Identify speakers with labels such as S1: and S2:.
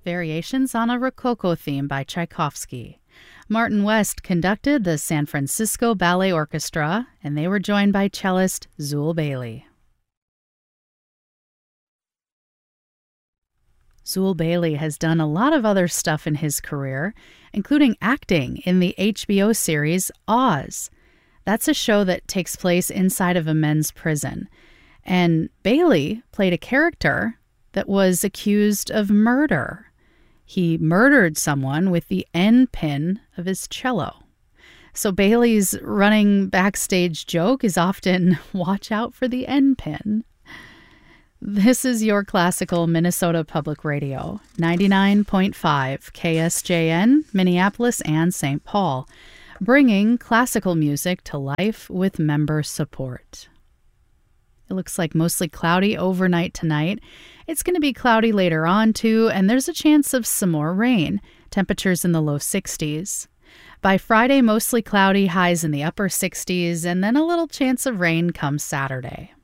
S1: Variations on a Rococo theme by Tchaikovsky. Martin West conducted the San Francisco Ballet Orchestra, and they were joined by cellist Zool Bailey. Zool Bailey has done a lot of other stuff in his career, including acting in the HBO series Oz. That's a show that takes place inside of a men's prison. And Bailey played a character that was accused of murder. He murdered someone with the end pin of his cello. So Bailey's running backstage joke is often, "Watch out for the end pin." This is your classical Minnesota Public Radio, 99.5 KSJN, Minneapolis and St. Paul, bringing classical music to life with member support. It looks like mostly cloudy overnight tonight. It's going to be cloudy later on, too, and there's a chance of some more rain, temperatures in the low 60s. By Friday, mostly cloudy, highs in the upper 60s, and then a little chance of rain come Saturday.